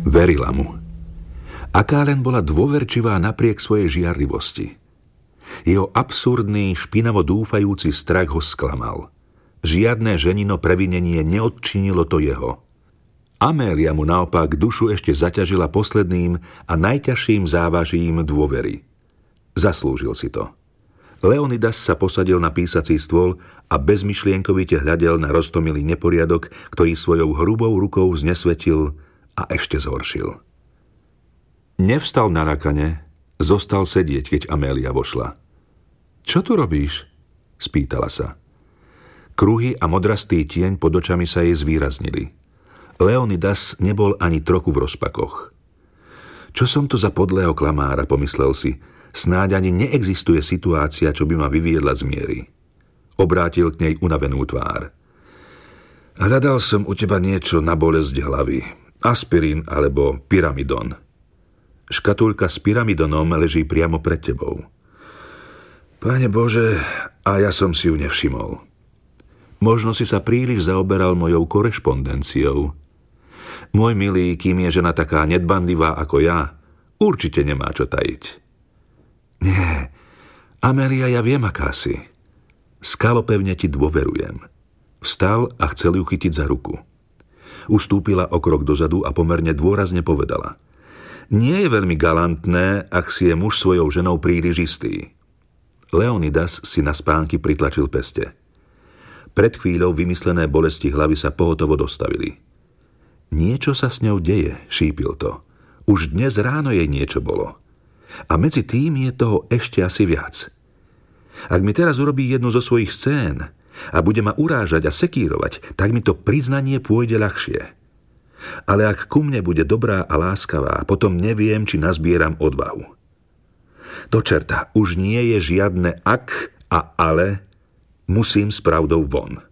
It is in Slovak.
Verila mu. Aká len bola dôverčivá napriek svojej žiarlivosti. Jeho absurdný, špinavo dúfajúci strach ho sklamal. Žiadne ženino previnenie neodčinilo to jeho. Amélia mu naopak dušu ešte zaťažila posledným a najťažším závažím dôvery. Zaslúžil si to. Leonidas sa posadil na písací stôl a bezmyšlienkovite hľadel na roztomilý neporiadok, ktorý svojou hrubou rukou znesvetil a ešte zhoršil. Nevstal na rakane, zostal sedieť, keď Amélia vošla. Čo tu robíš? Spýtala sa. Kruhy a modrastý tieň pod očami sa jej zvýraznili. Leonidas nebol ani trochu v rozpakoch. Čo som to za podlého klamára, pomyslel si. Snáď ani neexistuje situácia, čo by ma vyviedla z miery. Obrátil k nej unavenú tvár. Hľadal som u teba niečo na bolesť hlavy. Aspirín alebo pyramidon. Škatulka s pyramidonom leží priamo pred tebou. Pane Bože, a ja som si ju nevšimol. Možno si sa príliš zaoberal mojou korešpondenciou. Môj milý, kým je žena taká nedbanlivá ako ja, určite nemá čo tajiť. Nie, Amélia, ja viem, aká si. Skalopevne ti dôverujem. Vstal a chcel ju chytiť za ruku. Ustúpila o krok dozadu a pomerne dôrazne povedala. Nie je veľmi galantné, ak si je muž svojou ženou príliš istý. Leonidas si na spánky pritlačil peste. Pred chvíľou vymyslené bolesti hlavy sa pohotovo dostavili. Niečo sa s ňou deje, šípil to. Už dnes ráno jej niečo bolo. A medzi tým je toho ešte asi viac. Ak mi teraz urobí jednu zo svojich scén a bude ma urážať a sekírovať, tak mi to priznanie pôjde ľahšie. Ale ak ku mne bude dobrá a láskavá, potom neviem, či nazbieram odvahu. Do čerta, už nie je žiadne ak a ale, musím s pravdou von.